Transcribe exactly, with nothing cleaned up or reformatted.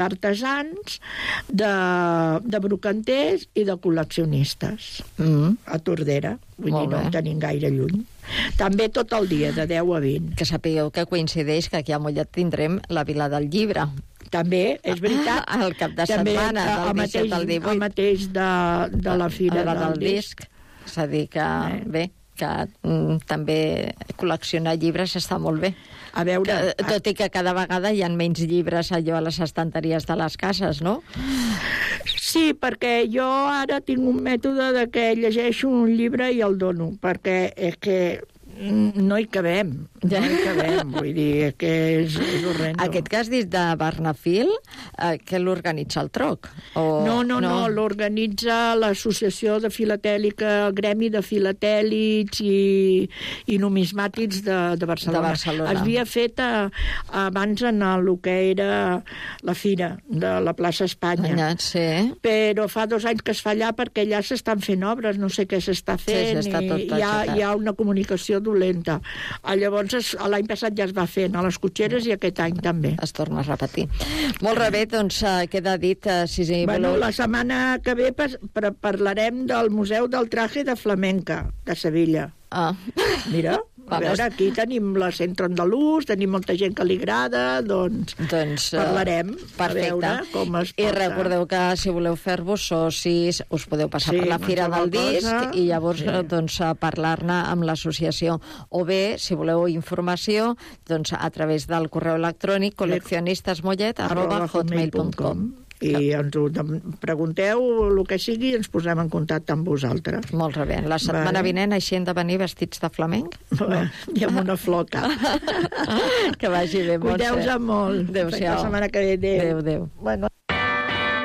artesans, de, de brocanters i de col·leccionistes Mm. a Tordera, vull Molt dir, no bé. en tenim gaire lluny. També tot el dia, de deu a vint. Que sapigueu que coincideix que aquí a Mollet tindrem la Vila del Llibre. També, és veritat. El cap de també, setmana, del el mateix, disset al divuit. El mateix de, de la Fira la del, del disc. És a dir, que Eh. bé, que mm, també col·leccionar llibres està molt bé. A veure... Que, tot i que cada vegada hi ha menys llibres allò a les estanteries de les cases, no? Sí, perquè jo ara tinc un mètode de que llegeixo un llibre i el dono, perquè és que no hi cabem, no hi cabem, vull dir, que és, és horrendo. Aquest que has dit de Barnafil, eh, que l'organitza el Troc? O... No, no, no, no l'organitza l'Associació de Filatèlica, el Gremi de Filatèlics i, i Numismàtics de, de Barcelona. De Barcelona. Es havia fet a, abans en el que era la fira de la plaça Espanya. Ja, sí. Però fa dos anys que es fa allà perquè allà s'estan fent obres, no sé què s'està fent, sí, està tot i hi ha, hi ha una comunicació dolenta. Llavors, es- l'any passat ja es va fer a les cotxeres i aquest any també. Es torna a repetir. Molt bé, doncs eh, queda dit, eh, si sí, Bueno, voleu... la setmana que ve pas, par parlarem del Museu del Traje de Flamenca, de Sevilla. Ah. Mira, a Vamos. veure, aquí tenim la Centre Andalús, tenim molta gent que li agrada, doncs, Doncs, eh, parlarem, a perfecte. veure com es I porta. recordeu que si voleu fer-vos socis, us podeu passar Sí, per la Fira del qualsevol Disc cosa. i llavors Sí. eh, doncs, eh, parlar-ne amb l'associació. O bé, si voleu informació, doncs a través del correu electrònic col·leccionistesmollet arroba hotmail punt com. I ens ho dem- pregunteu el que sigui i ens posem en contacte amb vosaltres. Molt bé. La setmana Vale. vinent així hem de venir vestits de flamenc? I amb una floca. Que vagi bé, Montse. Cuideu-vos molt. Adéu-siau. Fins la setmana que ve. Adéu. Adéu, adéu. Bueno.